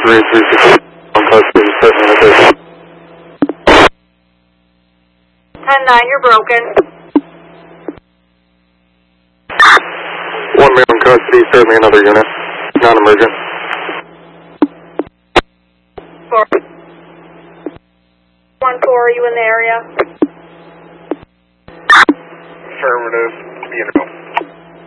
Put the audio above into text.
336. On custody, certainly location. 10-9, you're broken. 1 male in custody, certainly another unit. Non-emergent. 1-4, are you in the area? Affirmative. Be in